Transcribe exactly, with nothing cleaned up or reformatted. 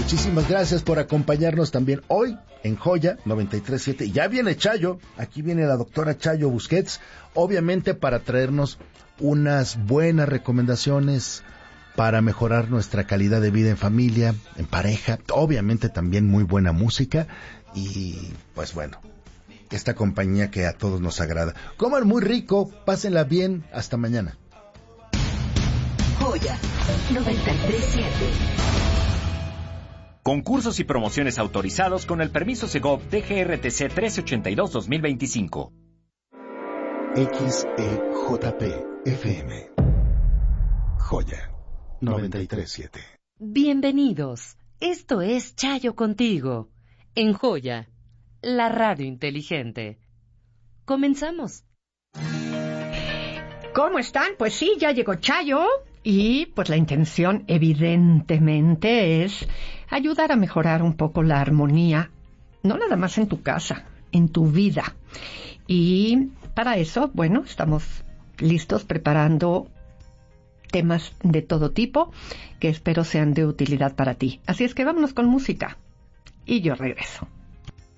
Muchísimas gracias por acompañarnos también hoy en Joya noventa y tres punto siete. Ya viene Chayo, aquí viene la doctora Chayo Busquets, obviamente para traernos unas buenas recomendaciones para mejorar nuestra calidad de vida en familia, en pareja, obviamente también muy buena música y pues bueno, esta compañía que a todos nos agrada. Coman muy rico, pásenla bien, hasta mañana. Joya noventa y tres punto siete. Concursos y promociones autorizados con el permiso Segov D G R T C trece ochenta y dos dos mil veinticinco. X E J P F M. Joya noventa y tres punto siete. Bienvenidos. Esto es Chayo contigo. En Joya, la radio inteligente. Comenzamos. ¿Cómo están? Pues sí, ya llegó Chayo. Y pues la intención evidentemente es ayudar a mejorar un poco la armonía, no nada más en tu casa, en tu vida. Y para eso, bueno, estamos listos preparando temas de todo tipo que espero sean de utilidad para ti. Así es que vámonos con música y yo regreso.